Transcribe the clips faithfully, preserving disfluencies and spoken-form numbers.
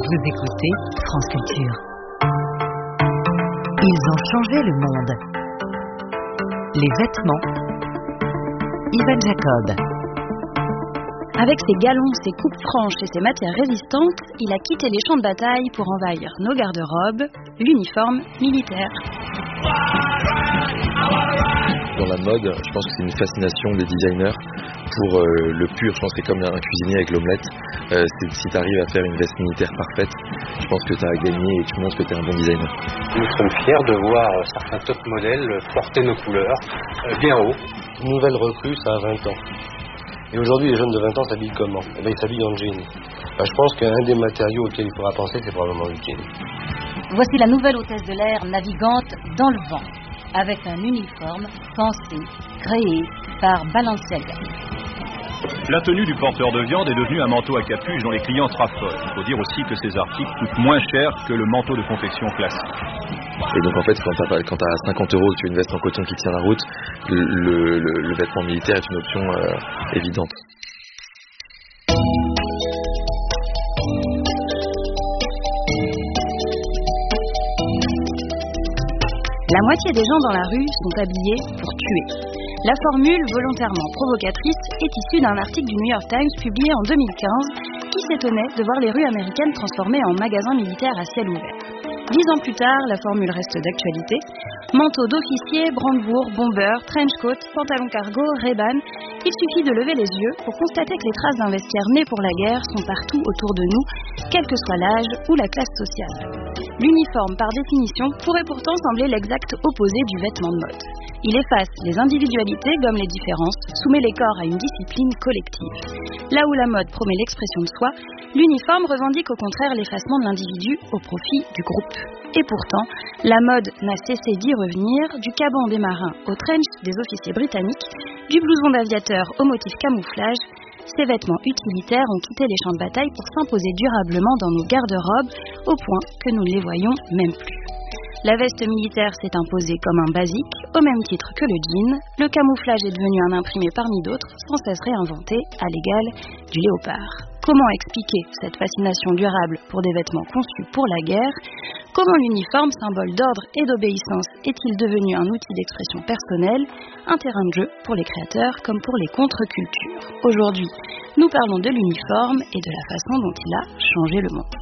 Vous écoutez France Culture. Ils ont changé le monde. Les vêtements. Yvan Jacob. Avec ses galons, ses coupes franches et ses matières résistantes, il a quitté les champs de bataille pour envahir nos garde-robes, l'uniforme militaire. Dans la mode, je pense que c'est une fascination des designers pour euh, le pur. Je pense que c'est comme un cuisinier avec l'omelette. Euh, si tu arrives à faire une veste militaire parfaite, je pense que tu as gagné et tu montres que tu es un bon designer. Nous sommes fiers de voir certains top modèles porter nos couleurs euh, bien haut. Une nouvelle recrue, ça a vingt ans. Et aujourd'hui, les jeunes de vingt ans s'habillent comment? Eh bien, ils s'habillent en jean. Ben, je pense qu'un des matériaux auxquels il faudra penser, c'est probablement le jean. Voici la nouvelle hôtesse de l'air navigante dans le vent, avec un uniforme pensé, créé par Balenciaga. La tenue du porteur de viande est devenue un manteau à capuche dont les clients se raffolent. Il faut dire aussi que ces articles coûtent moins cher que le manteau de confection classique. Et donc en fait, quand tu as cinquante euros, tu as une veste en coton qui tient la route, le, le, le, le vêtement militaire est une option euh, évidente. La moitié des gens dans la rue sont habillés pour tuer. La formule, volontairement provocatrice, est issue d'un article du New York Times publié en deux mille quinze qui s'étonnait de voir les rues américaines transformées en magasins militaires à ciel ouvert. Dix ans plus tard, la formule reste d'actualité. Manteau d'officier, brandebourg, bomber, trench coat, pantalon cargo, Ray-Ban. Il suffit de lever les yeux pour constater que les traces d'un vestiaire né pour la guerre sont partout autour de nous, quel que soit l'âge ou la classe sociale. L'uniforme, par définition, pourrait pourtant sembler l'exact opposé du vêtement de mode. Il efface les individualités, gomme les différences, soumet les corps à une discipline collective. Là où la mode promet l'expression de soi, l'uniforme revendique au contraire l'effacement de l'individu au profit du groupe. Et pourtant, la mode n'a cessé d'y revenir, du caban des marins au trench des officiers britanniques, du blouson d'aviateur au motif camouflage. Ces vêtements utilitaires ont quitté les champs de bataille pour s'imposer durablement dans nos garde-robes, au point que nous ne les voyons même plus. La veste militaire s'est imposée comme un basique, au même titre que le jean. Le camouflage est devenu un imprimé parmi d'autres, sans cesse réinventé, à l'égal du léopard. Comment expliquer cette fascination durable pour des vêtements conçus pour la guerre? Comment l'uniforme, symbole d'ordre et d'obéissance, est-il devenu un outil d'expression personnelle, un terrain de jeu pour les créateurs comme pour les contre-cultures? Aujourd'hui, nous parlons de l'uniforme et de la façon dont il a changé le monde.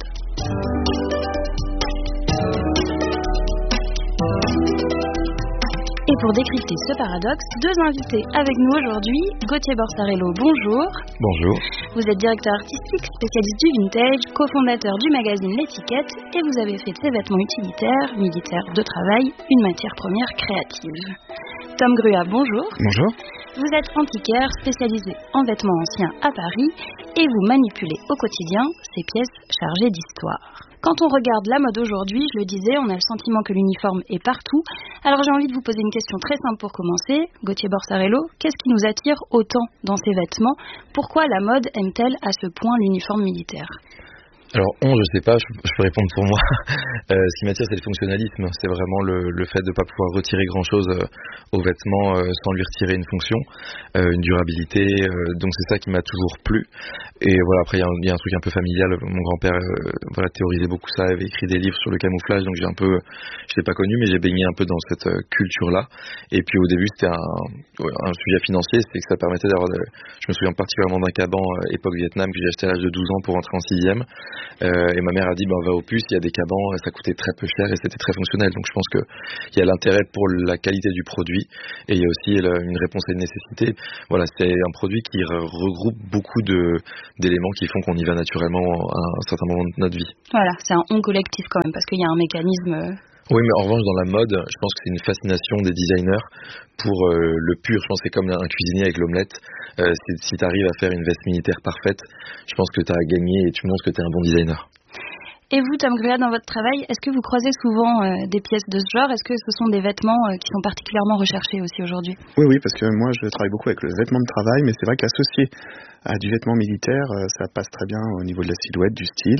Et pour décrypter ce paradoxe, deux invités avec nous aujourd'hui. Gauthier Borsarello, bonjour. Bonjour. Vous êtes directeur artistique, spécialiste du vintage, cofondateur du magazine L'Étiquette et vous avez fait de ces vêtements utilitaires, militaires, de travail, une matière première créative. Tom Grua, bonjour. Bonjour. Vous êtes antiquaire, spécialisé en vêtements anciens à Paris et vous manipulez au quotidien ces pièces chargées d'histoire. Quand on regarde la mode aujourd'hui, je le disais, on a le sentiment que l'uniforme est partout. Alors j'ai envie de vous poser une question très simple pour commencer. Gauthier Borsarello, qu'est-ce qui nous attire autant dans ces vêtements? Pourquoi la mode aime-t-elle à ce point l'uniforme militaire? Alors, on, je sais pas, je, je peux répondre pour moi. Euh, ce qui m'attire, c'est le fonctionnalisme. C'est vraiment le, le fait de ne pas pouvoir retirer grand-chose euh, aux vêtements euh, sans lui retirer une fonction, euh, une durabilité. Euh, donc, c'est ça qui m'a toujours plu. Et voilà, après, il y, y a un truc un peu familial. Mon grand-père euh, voilà, théorisait beaucoup ça, avait écrit des livres sur le camouflage. Donc, j'ai un peu, je l'ai pas connu, mais j'ai baigné un peu dans cette euh, culture-là. Et puis, au début, c'était un, un sujet financier. C'était que ça permettait d'avoir... De, je me souviens particulièrement d'un caban euh, époque Vietnam que j'ai acheté à l'âge de douze ans pour rentrer en sixième. Euh, et ma mère a dit, ben, va au puce, il y a des cabans, ça coûtait très peu cher et c'était très fonctionnel. Donc je pense qu'il y a l'intérêt pour la qualité du produit et il y a aussi une réponse à une nécessité. Voilà, c'est un produit qui regroupe beaucoup de, d'éléments qui font qu'on y va naturellement à un certain moment de notre vie. Voilà, c'est un on collectif quand même parce qu'il y a un mécanisme... Oui, mais en revanche, dans la mode, je pense que c'est une fascination des designers pour euh, le pur. Je pense que c'est comme un cuisinier avec l'omelette. Euh, si si tu arrives à faire une veste militaire parfaite, je pense que tu as gagné et tu montres que tu es un bon designer. Et vous, Tom Grua, dans votre travail, est-ce que vous croisez souvent euh, des pièces de ce genre? Est-ce que ce sont des vêtements euh, qui sont particulièrement recherchés aussi aujourd'hui? Oui, oui, parce que moi, je travaille beaucoup avec le vêtement de travail, mais c'est vrai qu'associé à du vêtement militaire, euh, ça passe très bien au niveau de la silhouette, du style.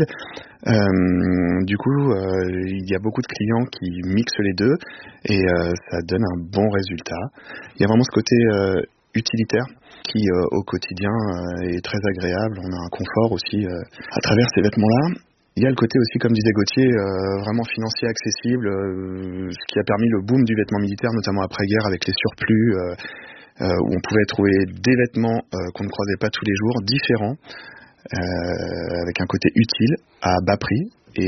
Euh, du coup, euh, il y a beaucoup de clients qui mixent les deux et euh, ça donne un bon résultat. Il y a vraiment ce côté euh, utilitaire qui, euh, au quotidien, euh, est très agréable. On a un confort aussi euh, à travers ces vêtements-là. Il y a le côté aussi, comme disait Gauthier, euh, vraiment financier accessible, euh, ce qui a permis le boom du vêtement militaire, notamment après-guerre avec les surplus, euh, euh, où on pouvait trouver des vêtements euh, qu'on ne croisait pas tous les jours, différents, euh, avec un côté utile, à bas prix,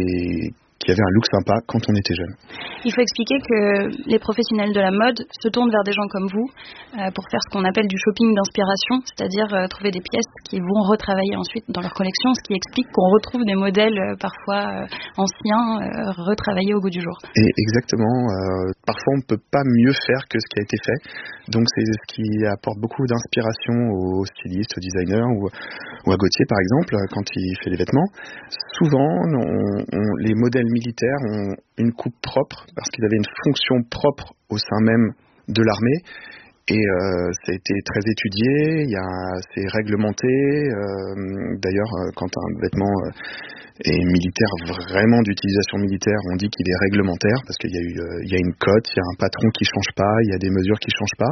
et qui avait un look sympa quand on était jeune. Il faut expliquer que les professionnels de la mode se tournent vers des gens comme vous euh, pour faire ce qu'on appelle du shopping d'inspiration, c'est-à-dire euh, trouver des pièces qui vont retravailler ensuite dans leur collection, ce qui explique qu'on retrouve des modèles euh, parfois euh, anciens euh, retravaillés au goût du jour. Et exactement, euh, parfois on ne peut pas mieux faire que ce qui a été fait, donc c'est ce qui apporte beaucoup d'inspiration aux stylistes, aux designers ou, ou à Gauthier par exemple quand il fait les vêtements. Souvent on, on, les modèles militaires ont une coupe propre parce qu'ils avaient une fonction propre au sein même de l'armée et euh, ça a été très étudié, il y a, c'est réglementé, euh, d'ailleurs quand un vêtement est militaire, vraiment d'utilisation militaire, on dit qu'il est réglementaire parce qu'il y a, eu, euh, il y a une cote, il y a un patron qui change pas, il y a des mesures qui changent pas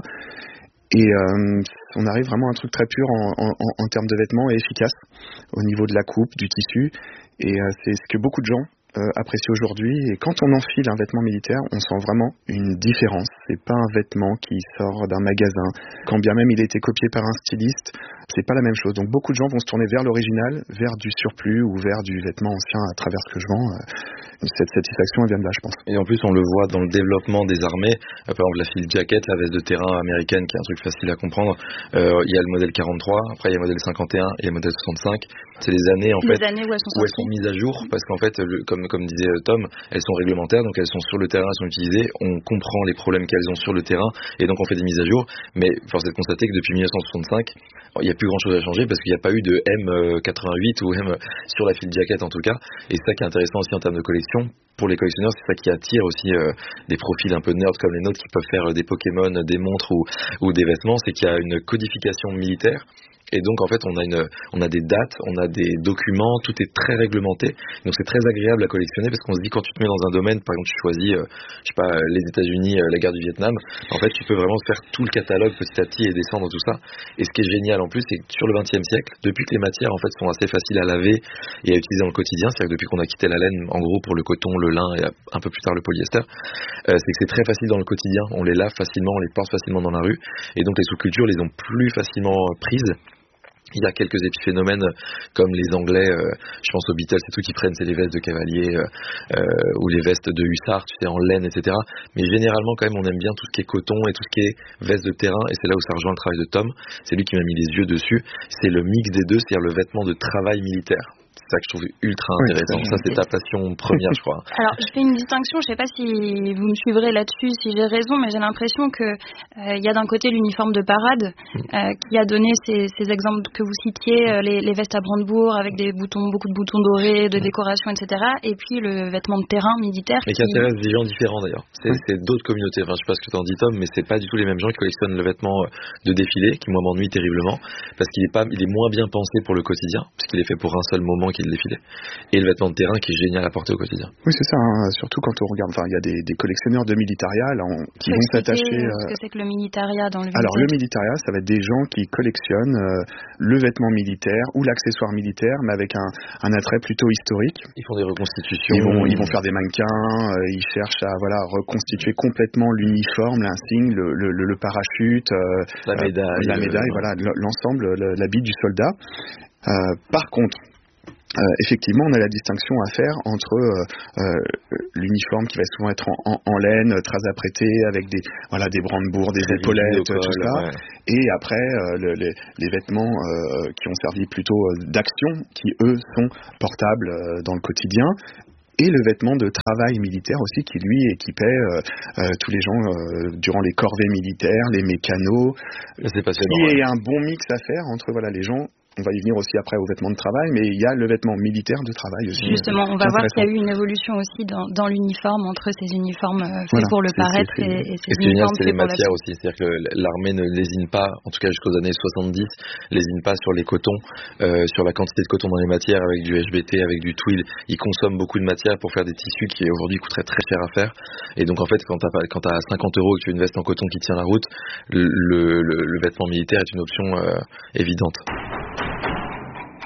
et euh, on arrive vraiment à un truc très pur en, en, en termes de vêtements et efficace au niveau de la coupe, du tissu et euh, c'est ce que beaucoup de gens Euh, apprécié aujourd'hui et quand on enfile un vêtement militaire on sent vraiment une différence, c'est pas un vêtement qui sort d'un magasin, quand bien même il a été copié par un styliste, c'est pas la même chose, donc beaucoup de gens vont se tourner vers l'original, vers du surplus ou vers du vêtement ancien à travers ce que je vends. Cette satisfaction elle vient de là je pense. Et en plus on le voit dans le développement des armées, par exemple la field jacket, la veste de terrain américaine qui est un truc facile à comprendre, euh, il y a le modèle quarante-trois, après il y a le modèle cinquante et un et le modèle soixante-cinq, c'est les années en les fait années où elles sont, où elles sont mises à jour parce qu'en fait le, comme comme disait Tom, elles sont réglementaires, donc elles sont sur le terrain, elles sont utilisées, on comprend les problèmes qu'elles ont sur le terrain, et donc on fait des mises à jour, mais force est de constater que depuis dix-neuf cent soixante-cinq, il n'y a plus grand chose à changer, parce qu'il n'y a pas eu de M quatre-vingt-huit ou M sur la field jacket en tout cas, et c'est ça qui est intéressant aussi en termes de collection. Pour les collectionneurs, c'est ça qui attire aussi euh, des profils un peu nerds comme les nôtres qui peuvent faire euh, des Pokémon, des montres ou, ou des vêtements, c'est qu'il y a une codification militaire. Et donc en fait on a une, on a des dates, on a des documents, tout est très réglementé. Donc c'est très agréable à collectionner parce qu'on se dit quand tu te mets dans un domaine, par exemple tu choisis, euh, je sais pas, les États-Unis, euh, la guerre du Vietnam, en fait tu peux vraiment faire tout le catalogue petit à petit et descendre tout ça. Et ce qui est génial en plus, c'est que sur le vingtième siècle, depuis que les matières en fait sont assez faciles à laver et à utiliser dans le quotidien, c'est-à-dire que depuis qu'on a quitté la laine, en gros pour le coton, le lin et un peu plus tard le polyester, euh, c'est que c'est très facile dans le quotidien. On les lave facilement, on les porte facilement dans la rue, et donc les sous-cultures les ont plus facilement prises. Il y a quelques épiphénomènes comme les Anglais, euh, je pense aux Beatles et tout, qui prennent c'est les vestes de cavalier euh, euh, ou les vestes de hussards, tu sais, en laine, et cetera. Mais généralement quand même on aime bien tout ce qui est coton et tout ce qui est veste de terrain, et c'est là où ça rejoint le travail de Tom, c'est lui qui m'a mis les yeux dessus, c'est le mix des deux, c'est-à-dire le vêtement de travail militaire. C'est ça que je trouve ultra intéressant. Oui, ça, c'est ta passion première, je crois. Alors, je fais une distinction. Je ne sais pas si vous me suivrez là-dessus, si j'ai raison, mais j'ai l'impression que il euh, y a d'un côté l'uniforme de parade euh, qui a donné ces, ces exemples que vous citiez, euh, les, les vestes à brandebourg avec des boutons, beaucoup de boutons dorés, de décoration, et cetera. Et puis le vêtement de terrain militaire. Et qui, qui intéresse des gens différents d'ailleurs. C'est, oui. c'est d'autres communautés. Enfin, je sais pas ce que tu en dis, Tom, mais c'est pas du tout les mêmes gens qui collectionnent le vêtement de défilé, qui moi m'ennuie terriblement, parce qu'il est pas, il est moins bien pensé pour le quotidien, puisqu'il est fait pour un seul moment. Qui le défilé, et le vêtement de terrain qui est génial à porter au quotidien. Oui, c'est ça, hein, surtout quand on regarde, enfin il y a des, des collectionneurs de militaria là, on, qui vont s'attacher... Euh... ce que c'est que le militaria dans le vintage. Alors le militaria, ça va être des gens qui collectionnent euh, le vêtement militaire ou l'accessoire militaire, mais avec un, un attrait plutôt historique. Ils font des reconstitutions. Ils vont, ils vont faire des mannequins, euh, ils cherchent à voilà, reconstituer complètement l'uniforme, l'insigne, le, le, le, le parachute, euh, la médaille, euh, la médaille, euh, voilà, l'ensemble, l'habit du soldat. Euh, par contre, Euh, effectivement, on a la distinction à faire entre euh, euh, l'uniforme qui va souvent être en, en, en laine, très apprêté, avec des voilà des brandebourgs, des très épaulettes, col, tout ça, ouais. Et après euh, le, les, les vêtements euh, qui ont servi plutôt d'action, qui eux sont portables euh, dans le quotidien. Et le vêtement de travail militaire aussi, qui lui équipait euh, euh, tous les gens euh, durant les corvées militaires, les mécanos. C'est passionnant. Il y a ouais. un bon mix à faire entre voilà les gens. On va y venir aussi après aux vêtements de travail, mais il y a le vêtement militaire de travail aussi. Justement, on va voir qu'il y a eu une évolution aussi dans, dans l'uniforme, entre ces uniformes euh, faits voilà, pour le paraître c'est, c'est, et, et ces et uniformes génial, faits pour la... c'est les matières aussi, c'est-à-dire que l'armée ne lésine pas, en tout cas jusqu'aux années soixante-dix, lésine pas sur les cotons, euh, sur la quantité de coton dans les matières, avec du H B T, avec du twill. Ils consomment beaucoup de matière pour faire des tissus qui aujourd'hui coûteraient très cher à faire. Et donc en fait, quand t'as, quand t'as cinquante euros et que tu as une veste en coton qui tient la route, le, le, le vêtement militaire est une option euh, évidente.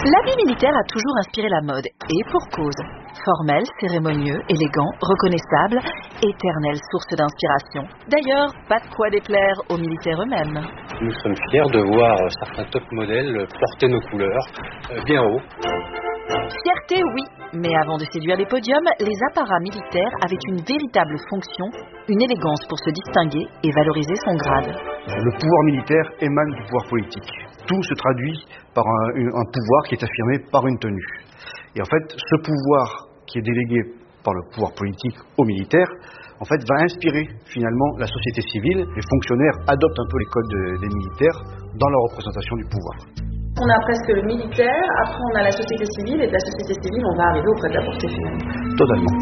L'habit militaire a toujours inspiré la mode, et pour cause. Formel, cérémonieux, élégant, reconnaissable, éternelle source d'inspiration. D'ailleurs, pas de quoi déplaire aux militaires eux-mêmes. Nous sommes fiers de voir certains top modèles porter nos couleurs euh, bien haut. Fierté, oui, mais avant de séduire les podiums, les apparats militaires avaient une véritable fonction, une élégance pour se distinguer et valoriser son grade. Le pouvoir militaire émane du pouvoir politique. Tout se traduit par un, un pouvoir qui est affirmé par une tenue. Et en fait, ce pouvoir qui est délégué par le pouvoir politique aux militaires, en fait, va inspirer finalement la société civile. Les fonctionnaires adoptent un peu les codes de, des militaires dans leur représentation du pouvoir. On a presque le militaire, après on a la société civile, et de la société civile, on va arriver au prêt-à-porter finalement. Totalement.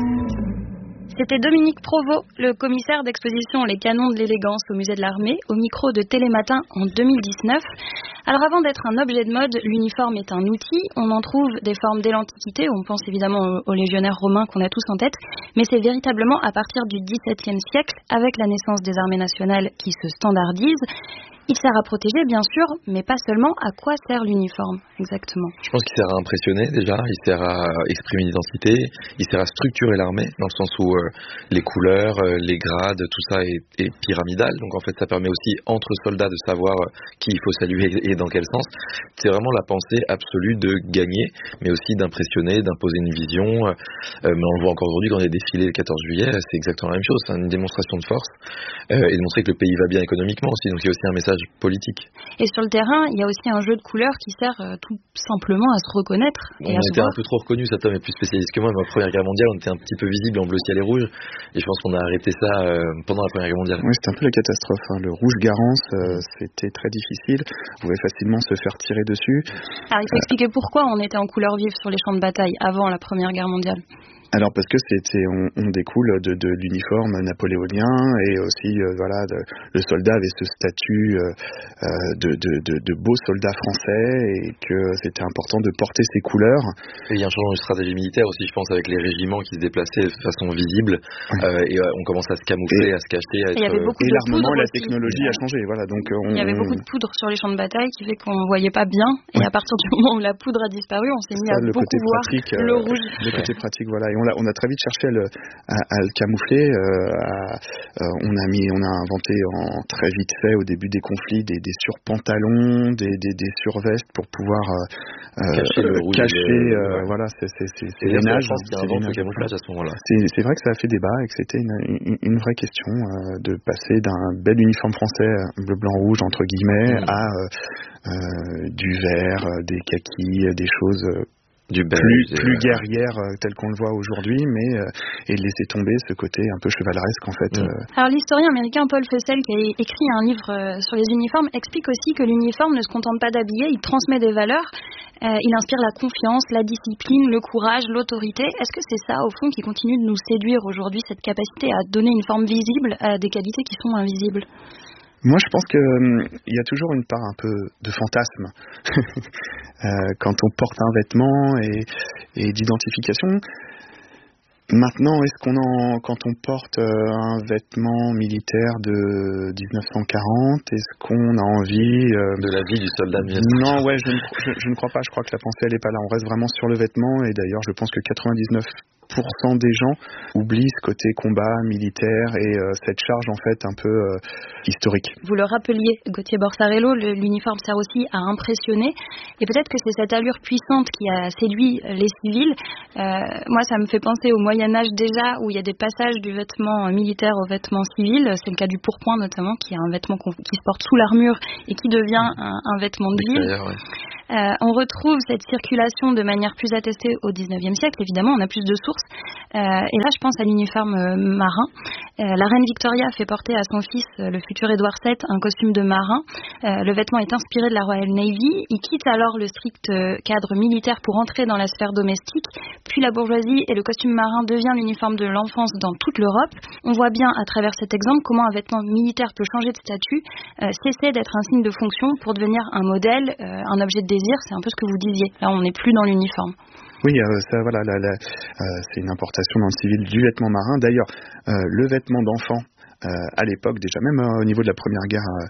C'était Dominique Provost, le commissaire d'exposition Les Canons de l'élégance au musée de l'armée, au micro de Télématin en deux mille dix-neuf. Alors avant d'être un objet de mode, l'uniforme est un outil. On en trouve des formes dès l'Antiquité. On pense évidemment aux légionnaires romains qu'on a tous en tête. Mais c'est véritablement à partir du dix-septième siècle, avec la naissance des armées nationales qui se standardisent. Il sert à protéger, bien sûr, mais pas seulement. À quoi sert l'uniforme, exactement? Je pense qu'il sert à impressionner, déjà. Il sert à exprimer une identité. Il sert à structurer l'armée, dans le sens où euh, les couleurs, euh, les grades, tout ça est, est pyramidal. Donc, en fait, ça permet aussi, entre soldats, de savoir euh, qui il faut saluer et dans quel sens. C'est vraiment la pensée absolue de gagner, mais aussi d'impressionner, d'imposer une vision. Euh, mais on le voit encore aujourd'hui, dans les défilés le quatorze juillet, c'est exactement la même chose. C'est une démonstration de force euh, et de montrer que le pays va bien économiquement aussi. Donc, il y a aussi un message politique. Et sur le terrain, il y a aussi un jeu de couleurs qui sert euh, tout simplement à se reconnaître. Et on à était se un peu trop reconnus, cet homme est plus spécialiste que moi, mais en Première Guerre mondiale, on était un petit peu visible en bleu ciel et rouge, et je pense qu'on a arrêté ça euh, pendant la Première Guerre mondiale. Oui, c'était un peu la catastrophe, hein. Le rouge Garance, euh, c'était très difficile, on pouvait facilement se faire tirer dessus. Alors il faut euh... expliquer pourquoi on était en couleur vive sur les champs de bataille avant la Première Guerre mondiale. Alors parce que c'était, on, on découle de, de l'uniforme napoléonien et aussi euh, voilà de, le soldat avait ce statut euh, de, de, de, de beau soldat français et que c'était important de porter ses couleurs. Et il y a un changement de stratégie militaire aussi, je pense, avec les régiments qui se déplaçaient de façon visible oui. euh, et euh, on commence à se camoufler, et, à se cacher. À être... Et, et l'armement et la technologie a changé, voilà. Donc on, il y avait beaucoup de poudre sur les champs de bataille qui fait qu'on voyait pas bien et oui. à partir du moment où la poudre a disparu, on s'est mis ça, à beaucoup voir pratique, le euh, rouge. Le côté pratique, voilà. Et on a, on a très vite cherché à le, à, à le camoufler. Euh, à, euh, on a mis, on a inventé en très vite fait au début des conflits des, des surpantalons, des, des, des survestes pour pouvoir euh, cacher, le rouge cacher le... Euh, voilà, c'est c'est c'est, c'est l'ainage. C'est, c'est vrai que ça a fait débat et que c'était une, une, une vraie question euh, de passer d'un bel uniforme français bleu blanc rouge entre guillemets mmh. à euh, euh, du vert, des kakis, des choses. Euh, Du plus, beige, plus euh... guerrière euh, tel qu'on le voit aujourd'hui, mais euh, et laisser tomber ce côté un peu chevaleresque en fait. Mmh. Euh... Alors l'historien américain Paul Fussell, qui a écrit un livre euh, sur les uniformes, explique aussi que l'uniforme ne se contente pas d'habiller, il transmet des valeurs, euh, il inspire la confiance, la discipline, le courage, l'autorité. Est-ce que c'est ça au fond qui continue de nous séduire aujourd'hui, cette capacité à donner une forme visible à des qualités qui sont invisibles? Moi, je pense qu'il hum, y a toujours une part un peu de fantasme euh, quand on porte un vêtement et, et d'identification. Maintenant, est-ce qu'on en, quand on porte euh, un vêtement militaire de dix-neuf cent quarante, est-ce qu'on a envie euh, de la vie du soldat? Non, ouais, je ne, je, je ne crois pas. Je crois que la pensée elle est pas là. On reste vraiment sur le vêtement et d'ailleurs, je pense que quatre-vingt-dix-neuf pour cent des gens oublient ce côté combat militaire et euh, cette charge en fait un peu euh, historique. Vous le rappeliez, Gauthier Borsarello, le, l'uniforme sert aussi à impressionner et peut-être que c'est cette allure puissante qui a séduit les civils. Euh, moi, ça me fait penser au Moyen-Âge déjà où il y a des passages du vêtement militaire au vêtement civil. C'est le cas du pourpoint notamment, qui est un vêtement qui se porte sous l'armure et qui devient un, un vêtement de ville. Ouais. Euh, on retrouve cette circulation de manière plus attestée au dix-neuvième siècle, évidemment, on a plus de sources. Euh, et là, je pense à l'uniforme euh, marin. Euh, la reine Victoria fait porter à son fils, euh, le futur Édouard sept, un costume de marin. Euh, le vêtement est inspiré de la Royal Navy. Il quitte alors le strict euh, cadre militaire pour entrer dans la sphère domestique. Puis la bourgeoisie et le costume marin devient l'uniforme de l'enfance dans toute l'Europe. On voit bien à travers cet exemple comment un vêtement militaire peut changer de statut, euh, cesser d'être un signe de fonction pour devenir un modèle, euh, un objet de désir. C'est un peu ce que vous disiez. Là, on n'est plus dans l'uniforme. Oui, euh, ça, voilà, la, la, euh, c'est une importation dans le civil du vêtement marin. D'ailleurs, euh, le vêtement d'enfant, euh, à l'époque, déjà même euh, au niveau de la Première Guerre, euh,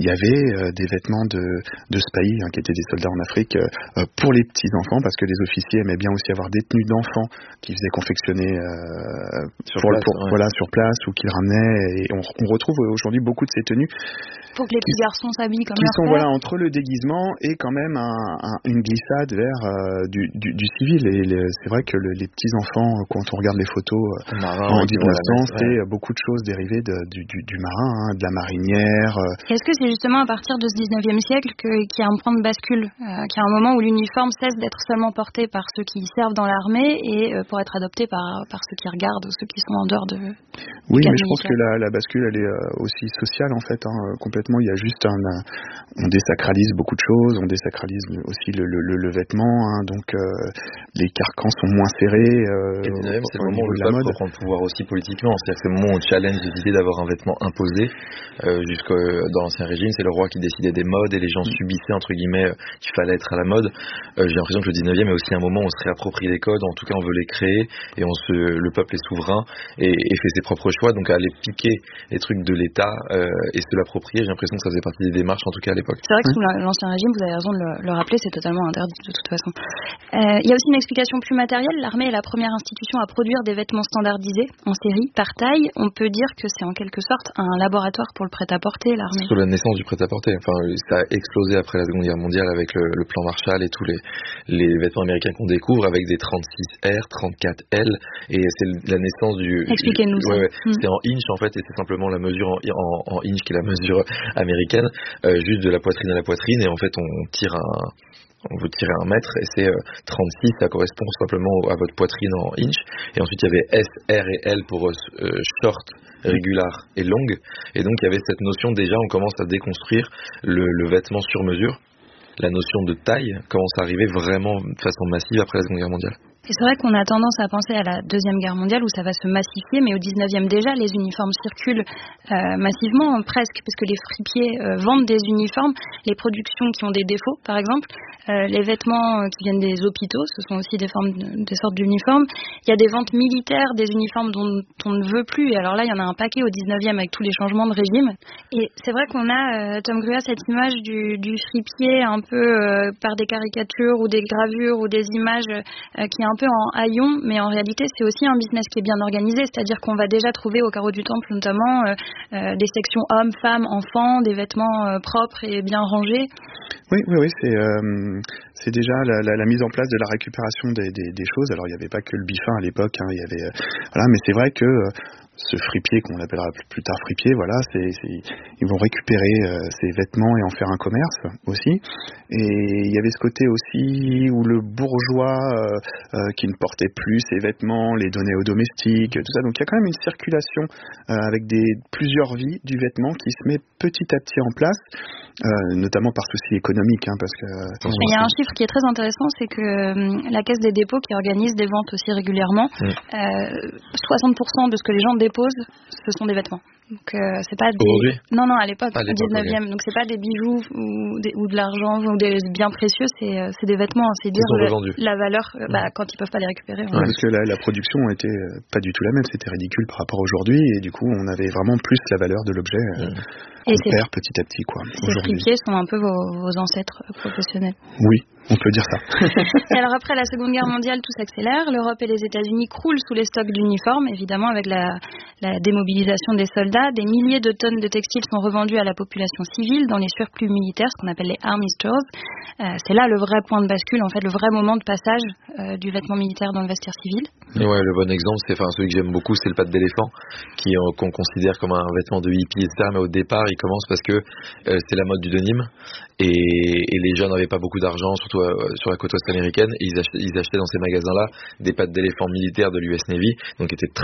il y avait euh, des vêtements de, de spahis, hein, qui étaient des soldats en Afrique, euh, pour les petits-enfants, parce que les officiers aimaient bien aussi avoir des tenues d'enfants qu'ils faisaient confectionner euh, sur, pour, place, pour, ouais. voilà, sur place, ou qu'ils ramenaient. Et on, on retrouve aujourd'hui beaucoup de ces tenues. Pour que les petits garçons s'habillent comme qui leur sont père. voilà, entre le déguisement et quand même un, un, une glissade vers euh, du, du, du civil. Et les, c'est vrai que le, les petits-enfants, quand on regarde les photos euh, marin, en dix-neuf cents, ouais. c'est beaucoup de choses dérivées de, du, du, du marin, hein, de la marinière. Euh. Est-ce que c'est justement à partir de ce dix-neuvième siècle que, qu'il y a un point de bascule, euh, qu'il y a un moment où l'uniforme cesse d'être seulement porté par ceux qui servent dans l'armée et euh, pour être adopté par, par ceux qui regardent ou ceux qui sont en dehors de... Oui, mais je pense que la, la bascule, elle est euh, aussi sociale en fait, hein, complètement. Il y a juste un, un, on désacralise beaucoup de choses, on désacralise aussi le, le, le, le vêtement, hein, donc euh, les carcans sont moins serrés. Euh, et le dix-neuvième, c'est le moment où le peuple reprend le pouvoir aussi politiquement, c'est-à-dire que c'est le moment où on challenge l'idée d'avoir un vêtement imposé. Euh, jusque dans l'ancien régime, c'est le roi qui décidait des modes et les gens subissaient entre guillemets euh, qu'il fallait être à la mode. Euh, j'ai l'impression que le dix-neuvième est aussi un moment où on se réapproprie les codes, en tout cas on veut les créer et on se, le peuple est souverain et, et fait ses propres choix, donc à aller piquer les trucs de l'État euh, et se l'approprier, j'ai l'impression que ça faisait partie des démarches en tout cas à l'époque. C'est vrai que sous l'ancien régime, vous avez raison de le, le rappeler, c'est totalement interdit de toute façon. Euh, il y a aussi une explication plus matérielle, l'armée est la première institution à produire des vêtements standardisés en série, par taille. On peut dire que c'est en quelque sorte un laboratoire pour le prêt-à-porter, l'armée. Sur la naissance du prêt-à-porter, enfin ça a explosé après la Seconde Guerre mondiale avec le, le plan Marshall et tous les, les vêtements américains qu'on découvre avec des trente-six R, trente-quatre L et c'est la naissance du... Expliquez-nous du, ça. Ouais, ouais, mmh. C'est en inch en fait et c'est simplement la mesure en, en, en inch qui est la mesure américaine, euh, juste de la poitrine à la poitrine et en fait on tire un... on veut tirer un mètre et c'est euh, trente-six, ça correspond simplement à votre poitrine en inch. Et ensuite il y avait S, R et L pour euh, short, régular et longue. Et donc il y avait cette notion, déjà on commence à déconstruire le, le vêtement sur mesure. La notion de taille commence à arriver vraiment de façon massive après la Seconde Guerre mondiale. Et c'est vrai qu'on a tendance à penser à la Deuxième Guerre mondiale où ça va se massifier, mais au dix-neuvième déjà, les uniformes circulent euh, massivement, presque, parce que les fripiers euh, vendent des uniformes, les productions qui ont des défauts, par exemple, euh, les vêtements qui viennent des hôpitaux, ce sont aussi des, formes, des sortes d'uniformes. Il y a des ventes militaires, des uniformes dont on ne veut plus, et alors là, il y en a un paquet au dix-neuvième avec tous les changements de régime. Et c'est vrai qu'on a, euh, Tom Gruat, cette image du, du fripier un peu euh, par des caricatures ou des gravures ou des images euh, qui est un peu en haillons, mais en réalité c'est aussi un business qui est bien organisé, c'est-à-dire qu'on va déjà trouver au carreau du temple notamment euh, euh, des sections hommes, femmes, enfants, des vêtements euh, propres et bien rangés. Oui, oui, oui, c'est, euh, c'est déjà la, la, la mise en place de la récupération des, des, des choses. Alors il n'y avait pas que le bifin à l'époque, hein, il y avait, euh, voilà, mais c'est vrai que euh, ce fripier qu'on appellera plus tard fripier, voilà, c'est, c'est, ils vont récupérer euh, ces vêtements et en faire un commerce aussi. Et il y avait ce côté aussi où le bourgeois euh, euh, qui ne portait plus ses vêtements les donnait aux domestiques, tout ça. Donc il y a quand même une circulation euh, avec des plusieurs vies du vêtement qui se met petit à petit en place, euh, notamment par souci économique, hein, parce que. Euh, il y a un chiffre qui est très intéressant, c'est que euh, la Caisse des dépôts qui organise des ventes aussi régulièrement, mmh. euh, soixante pour cent de ce que les gens déposent, ce sont des vêtements. Donc euh, c'est pas des... Aujourd'hui ? Non, non, à l'époque, au dix-neuvième. Donc c'est pas des bijoux ou, des, ou de l'argent ou des biens précieux, c'est, c'est des vêtements. C'est dire la, la valeur euh, bah, quand ils peuvent pas les récupérer. Ouais, parce que la, la production était euh, pas du tout la même, c'était ridicule par rapport à aujourd'hui et du coup on avait vraiment plus la valeur de l'objet euh, mmh. qu'on et perd petit à petit, quoi. Ces fripiers sont un peu vos, vos ancêtres professionnels. Oui. On peut dire ça. Et alors après la Seconde Guerre mondiale, tout s'accélère. L'Europe et les États-Unis croulent sous les stocks d'uniformes, évidemment avec la, la démobilisation des soldats. Des milliers de tonnes de textiles sont revendus à la population civile dans les surplus militaires, ce qu'on appelle les army stores. Euh, c'est là le vrai point de bascule, en fait, le vrai moment de passage euh, du vêtement militaire dans le vestiaire civil. Et ouais, le bon exemple, c'est, enfin, celui que j'aime beaucoup, c'est le pâte d'éléphant, qui euh, qu'on considère comme un vêtement de hippie, et cetera. Mais au départ, il commence parce que euh, c'est la mode du denim et, et les gens n'avaient pas beaucoup d'argent, surtout euh, sur la côte ouest américaine, et ils achetaient, ils achetaient dans ces magasins-là des pâtes d'éléphant militaires de l'U S Navy, donc qui étaient très